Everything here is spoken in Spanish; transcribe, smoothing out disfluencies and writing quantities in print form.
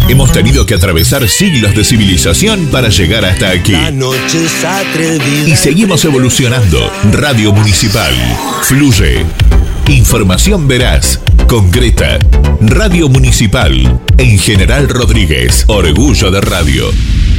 Hemos tenido que atravesar siglos de civilización para llegar hasta aquí. Y seguimos evolucionando. Radio Municipal. Fluye. Información veraz, concreta. Radio Municipal. En General Rodríguez. Orgullo de radio.